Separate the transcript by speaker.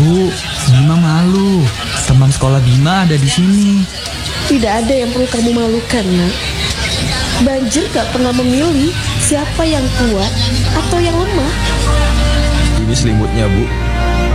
Speaker 1: Bu, Bima malu. Teman sekolah Bima ada di sini.
Speaker 2: Tidak ada yang perlu kamu malukan, nak. Banjir gak pernah memilih siapa yang kuat atau yang lemah.
Speaker 3: Ini selimutnya, Bu.